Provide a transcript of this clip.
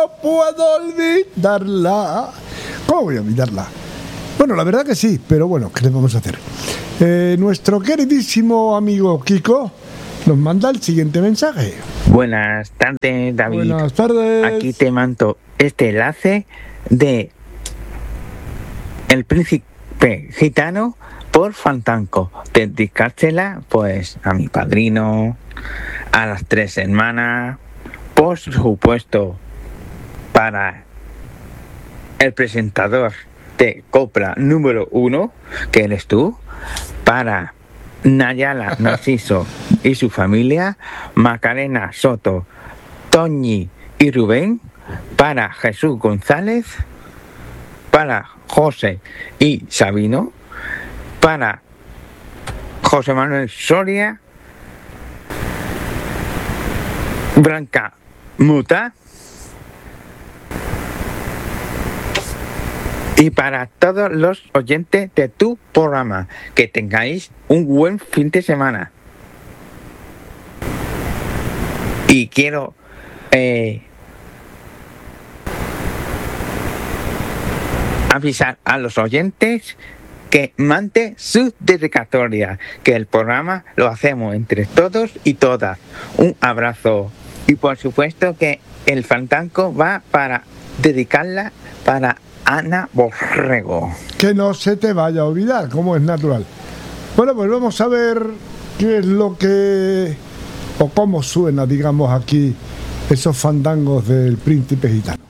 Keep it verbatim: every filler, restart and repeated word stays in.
no puedo olvidarla. ¿Cómo voy a olvidarla? Bueno, la verdad que sí, pero bueno, ¿qué le vamos a hacer? Eh, nuestro queridísimo amigo Kiko nos manda el siguiente mensaje. Buenas tardes, David. Buenas tardes. Aquí te mando este enlace de El Príncipe Gitano por Fandango. Dedicársela pues a mi padrino, a las tres hermanas, por supuesto para el presentador de Copla número uno, que eres tú, para Nayala Narciso y su familia, Macarena Soto, Toñi y Rubén, para Jesús González, para José y Sabino, para José Manuel Soria, Blanca Muta y para todos los oyentes de tu programa. Que tengáis un buen fin de semana. Y quiero eh, avisar a los oyentes que mande su dedicatoria, que el programa lo hacemos entre todos y todas. Un abrazo. Y por supuesto que el fandango va para dedicarla para Ana Borrego. Que no se te vaya a olvidar, como es natural. Bueno, pues vamos a ver qué es lo que, o cómo suena, digamos, aquí esos fandangos del Príncipe Gitano.